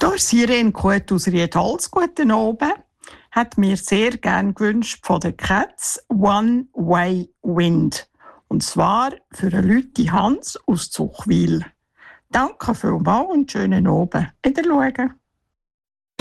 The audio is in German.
Der Siren Kut aus Riedholz, guten Abend, hat mir sehr gern gewünscht von den Cats «One Way Wind». Und zwar für den Lütti Hans aus Zuchwil. Danke vielmals und schönen Abend. Wiederschauen.